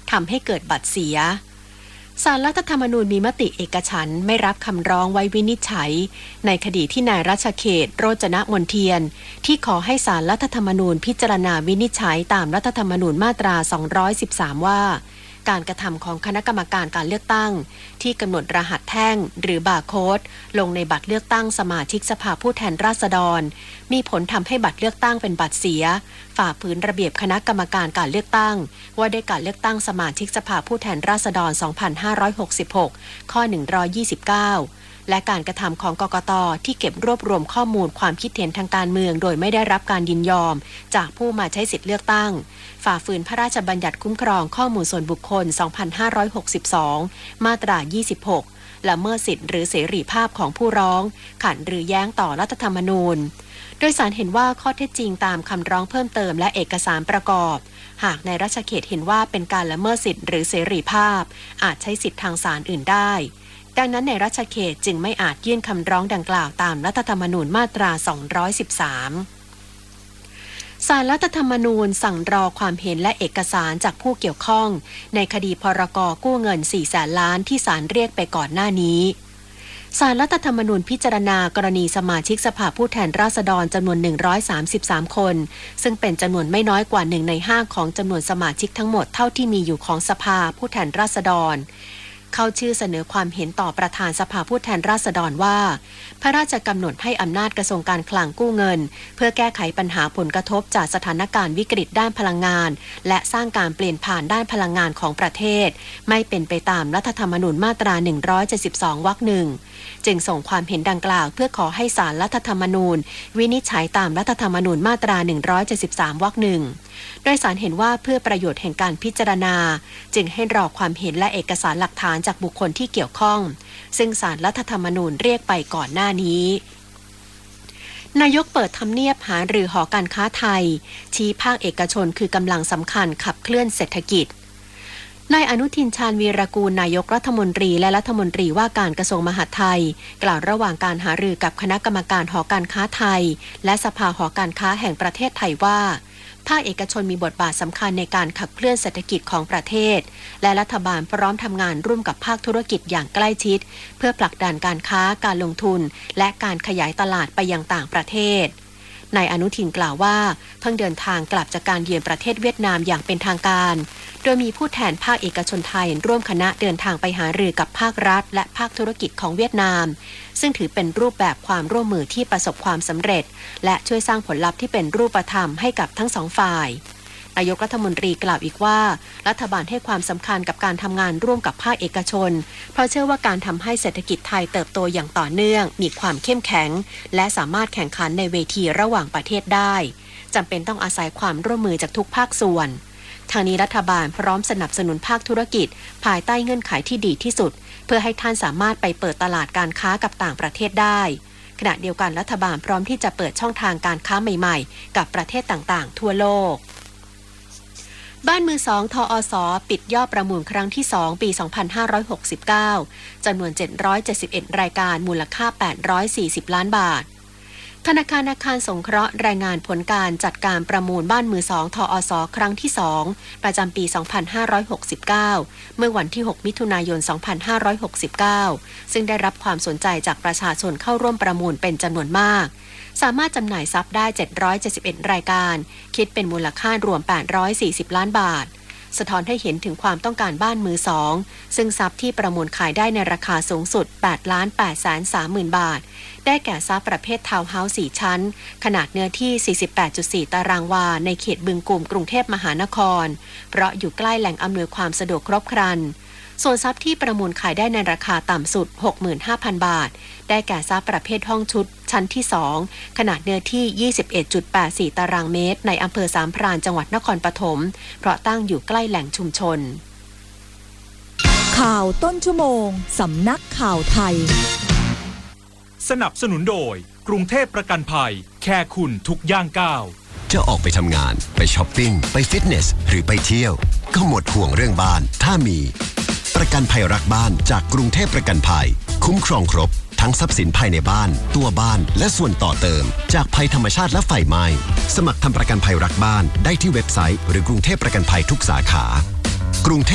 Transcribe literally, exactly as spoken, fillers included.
ทำให้เกิดบัตรเสียศาลรัฐธรรมนูญมีมติเอกฉันท์ไม่รับคำร้องไว้วินิจฉัยในคดีที่นายรัชเขตโรจนมนเทียนที่ขอให้ศาลรัฐธรรมนูญพิจารณาวินิจฉัยตามรัฐธรรมนูญมาตราสองร้อยสิบสามว่าการกระทำของคณะกรรมการการเลือกตั้งที่กำหนดรหัสแท่งหรือบาร์โค้ดลงในบัตรเลือกตั้งสมาชิกสภาผู้แทนราษฎรมีผลทำให้บัตรเลือกตั้งเป็นบัตรเสียฝ่าฝืนระเบียบคณะกรรมการการเลือกตั้งว่าด้วยการเลือกตั้งสมาชิกสภาผู้แทนราษฎร สองพันห้าร้อยหกสิบหก ข้อ หนึ่งร้อยยี่สิบเก้า และการกระทำของกกต.ที่เก็บรวบรวมข้อมูลความคิดเห็นทางการเมืองโดยไม่ได้รับการยินยอมจากผู้มาใช้สิทธิเลือกตั้งฝ่าฝืนพระราชบัญญัติคุ้มครองข้อมูลส่วนบุคคล สองพันห้าร้อยหกสิบสอง มาตรา ยี่สิบหก ละเมิดสิทธิหรือเสรีภาพของผู้ร้องขัดหรือแย้งต่อรัฐธรรมนูญโดยศาลเห็นว่าข้อเท็จจริงตามคำร้องเพิ่มเติมและเอกสารประกอบหากนายรัชเขตเห็นว่าเป็นการละเมิดสิทธิหรือเสรีภาพอาจใช้สิทธิทางศาลอื่นได้ดังนั้นนายรัชเขตจึงไม่อาจยื่นคำร้องดังกล่าวตามรัฐธรรมนูญมาตราสองร้อยสิบสามศาลรัฐธรรมนูญสั่งรอความเห็นและเอกสารจากผู้เกี่ยวข้องในคดีพรก.กู้เงินสี่แสนล้านที่ศาลเรียกไปก่อนหน้านี้ศาลรัฐธรรมนูญพิจารณากรณีสมาชิกสภาผู้แทนราษฎรจำนวนหนึ่งร้อยสามสิบสามคนซึ่งเป็นจำนวนไม่น้อยกว่าหนึ่งในห้าของจำนวนสมาชิกทั้งหมดเท่าที่มีอยู่ของสภาผู้แทนราษฎรเข้าชื่อเสนอความเห็นต่อประธานสภาผู้แทนราษฎรว่าพระราชกำหนดให้อำนาจกระทรวงการคลังกู้เงินเพื่อแก้ไขปัญหาผลกระทบจากสถานการณ์วิกฤตด้านพลังงานและสร้างการเปลี่ยนผ่านด้านพลังงานของประเทศไม่เป็นไปตามรัฐธรรมนูญมาตราหนึ่งร้อยเจ็ดสิบสองวรรคหนึ่งจึงส่งความเห็นดังกล่าวเพื่อขอให้ศาลรัฐธรรมนูญวินิจฉัยตามรัฐธรรมนูญมาตราหนึ่งร้อยเจ็ดสิบสามวรรคหนึ่งโดยศาลเห็นว่าเพื่อประโยชน์แห่งการพิจารณาจึงให้รอความเห็นและเอกสารหลักฐานจากบุคคลที่เกี่ยวข้องซึ่งศาลรัฐธรรมนูญเรียกไปก่อนหน้านี้นายกเปิดทำเนียบหารือหอการค้าไทยชี้ภาคเอกชนคือกำลังสำคัญขับเคลื่อนเศรษฐกิจนายอนุทินชาญวีรกูลนายกรัฐมนตรีและรัฐมนตรีว่าการกระทรวงมหาดไทยกล่าวระหว่างการหารือกับคณะกรรมการหอการค้าไทยและสภาหอการค้าแห่งประเทศไทยว่าภาคเอกชนมีบทบาทสำคัญในการขับเคลื่อนเศรษฐกิจของประเทศและรัฐบาลพร้อมทำงานร่วมกับภาคธุรกิจอย่างใกล้ชิดเพื่อผลักดันการค้าการลงทุนและการขยายตลาดไปยังต่างประเทศนายอนุทินกล่าวว่าเพิ่งเดินทางกลับจากการเยือนประเทศเวียดนามอย่างเป็นทางการโดยมีผู้แทนภาคเอกชนไทยร่วมคณะเดินทางไปหารือกับภาครัฐและภาคธุรกิจของเวียดนามซึ่งถือเป็นรูปแบบความร่วมมือที่ประสบความสำเร็จและช่วยสร้างผลลัพธ์ที่เป็นรูปธรรมให้กับทั้งสองฝ่ายนายกรัฐมนตรีกล่าวอีกว่ารัฐบาลให้ความสำคัญกับการทำงานร่วมกับภาคเอกชนเพราะเชื่อว่าการทำให้เศรษฐกิจไทยเติบโตอย่างต่อเนื่องมีความเข้มแข็งและสามารถแข่งขันในเวทีระหว่างประเทศได้จำเป็นต้องอาศัยความร่วมมือจากทุกภาคส่วนทางนี้รัฐบาลพร้อมสนับสนุนภาคธุรกิจภายใต้เงื่อนไขที่ดีที่สุดเพื่อให้ท่านสามารถไปเปิดตลาดการค้ากับต่างประเทศได้ขณะเดียวกันรัฐบาลพร้อมที่จะเปิดช่องทางการค้าใหม่ๆกับประเทศต่างๆทั่วโลกบ้านมือสองทอสปิดยอดประมูลครั้งที่สองปีสองพันห้าร้อยหกสิบเก้าจำนวนเจ็ดร้อยเจ็ดสิบเอ็ดรายการมูลค่าแปดร้อยสี่สิบล้านบาทธนาคารอาคารสงเคราะห์รายงานผลการจัดการประมูลบ้านมือสองทอสครั้งที่สองประจำปีสองพันห้าร้อยหกสิบเก้าเมื่อวันที่หกมิถุนายนสองพันห้าร้อยหกสิบเก้าซึ่งได้รับความสนใจจากประชาชนเข้าร่วมประมูลเป็นจำนวนมากสามารถจำหน่ายทรัพย์ได้เจ็ดร้อยเจ็ดสิบเอ็ดรายการคิดเป็นมูลค่ารวมแปดร้อยสี่สิบล้านบาทสะท้อนให้เห็นถึงความต้องการบ้านมือสองซึ่งทรัพย์ที่ประมูลขายได้ในราคาสูงสุด แปดล้านแปดแสนสามหมื่น บาทได้แก่ทรัพย์ประเภททาวน์เฮาส์สี่ชั้นขนาดเนื้อที่ สี่สิบแปดจุดสี่ ตารางวาในเขตบึงกุ่มกรุงเทพมหานครเพราะอยู่ใกล้แหล่งอำนวยความสะดวกครบครันส่วนทรัพย์ที่ประมูลขายได้ในราคาต่ำสุด หกหมื่นห้าพัน บาทได้แก่ทรัพย์ประเภทห้องชุดชั้นที่สองขนาดเนื้อที่ ยี่สิบเอ็ดจุดแปดสี่ ตารางเมตรในอำเภอสามพรานจังหวัดนครปฐมเพราะตั้งอยู่ใกล้แหล่งชุมชนข่าวต้นชั่วโมงสำนักข่าวไทยสนับสนุนโดยกรุงเทพประกันภัยแค่คุณทุกย่างก้าวจะออกไปทำงานไปช้อปปิ้งไปฟิตเนสหรือไปเที่ยวก็หมดห่วงเรื่องบ้านถ้ามีประกันภัยรักบ้านจากกรุงเทพประกันภัยคุ้มครองครบทั้งทรัพย์สินภายในบ้านตัวบ้านและส่วนต่อเติมจากภัยธรรมชาติและไฟไหม้สมัครทำประกันภัยรักบ้านได้ที่เว็บไซต์หรือกรุงเทพประกันภัยทุกสาขากรุงเทพ